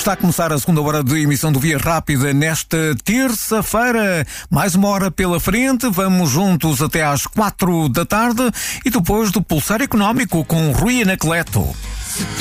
Está a começar a segunda hora de emissão do Via Rápida nesta terça-feira. Mais uma hora pela frente, vamos juntos até às 4 da tarde e depois do Pulsar Económico com Rui Anacleto.